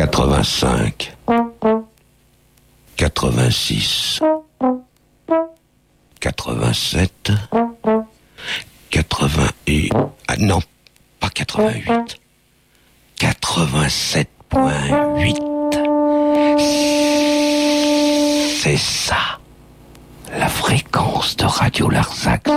85, 86, 87, 88. Ah non, pas 88. 87.8. C'est ça, la fréquence de Radio Larzac.